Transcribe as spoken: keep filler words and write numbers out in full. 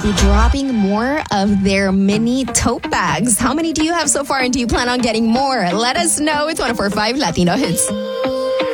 be dropping more of their mini tote bags. How many do you have so far, and do you plan on getting more? Let us know. It's one oh four point five Latino Hits.